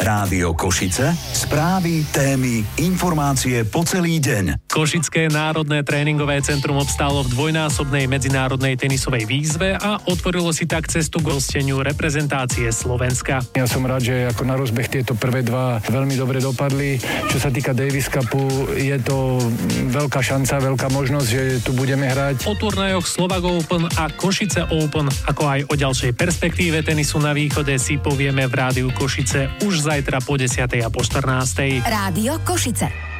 Rádio Košice, správy, témy, informácie po celý deň. Košické národné tréningové centrum obstálo v dvojnásobnej medzinárodnej tenisovej výzve a otvorilo si tak cestu k hosteniu reprezentácie Slovenska. Ja som rád, že ako na rozbeh tieto prvé dva veľmi dobre dopadli. Čo sa týka Davis Cupu, je to veľká šanca, veľká možnosť, že tu budeme hrať. O turnajoch Slovak Open a Košice Open, ako aj o ďalšej perspektíve tenisu na východe si povieme v Rádiu Košice už zajtra po 10. a po 14. Rádio Košice.